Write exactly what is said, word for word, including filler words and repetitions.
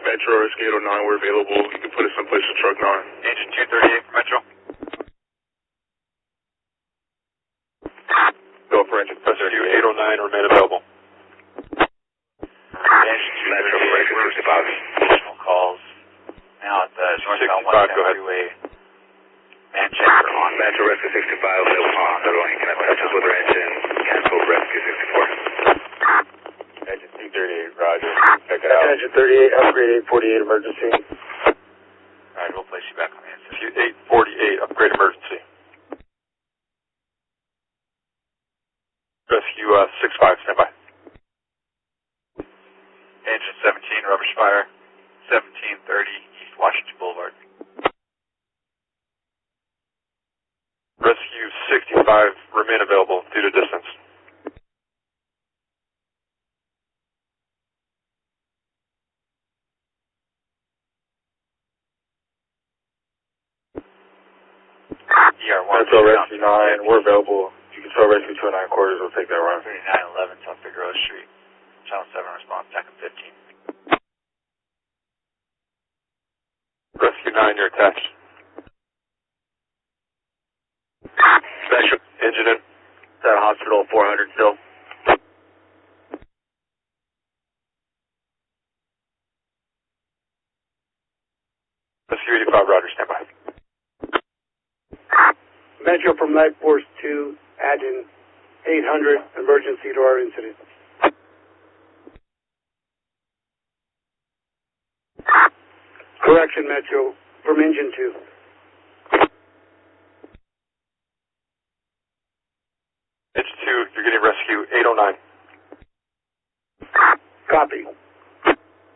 Metro Rescue eight oh nine, we're available. You can put us someplace to truck nine. Engine two thirty-eight for Metro. Go for engine. Rescue eight oh nine, remain available. Engine two thirty-eight, we're sixty-five. Additional calls now at the northbound one ten freeway. Manchester on. Metro Rescue sixty-five, available on. Everyone can touch us with our engine. Cancel Rescue sixty-four. Engine two thirty-eight, roger. Check it out. Engine thirty-eight, upgrade eight forty-eight, emergency. Alright, we'll place you back on the engine. eight forty-eight, upgrade emergency. Rescue uh, six five, stand by. Engine seventeen, rubbish fire. seventeen thirty, East Washington Boulevard. Rescue sixty-five, remain available due to distance. E R one. Metro Rescue nine, we're available. You can tell Rescue two oh nine quarters, we'll take that run. thirty-nine eleven, South Figueroa Street. Channel seven response, second fifteen. Rescue nine, you're attached. Special. Engine in. At hospital four hundred still. Rescue eighty-five, roger, stand by. Metro from Life Force two, Adjun eight hundred, emergency to our incident. Correction, Metro, from Engine two.